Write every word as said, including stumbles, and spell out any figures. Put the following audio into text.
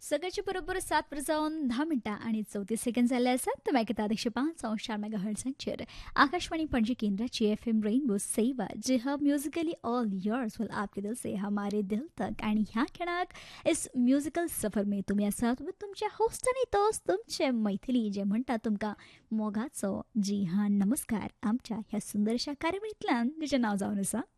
सकाळच्या बरोबर सात वाजून दहा मिनिटं आणि चौतीस सेकंड झाले असतात तर ऐकत आहात एकशे पाच अंश चार मेगा हर्ट्झवर आकाशवाणी पणजी केंद्राची एफ एम रेनबो सेवा जे हा म्युझिकली ऑल योर्स विल आपके दिल से हमारे दिल तक आणि ह्या खेळाक इस म्युझिकल सफर में तुम्ही आसात व तुमच्या होस्ट आणि दोस्त तुमचे मैथिली जे म्हणतात तुमका मोगाचो जी हा नमस्कार आमच्या ह्या सुंदरशा कार्यवळीतल्यान तुझे नाव जावन आसा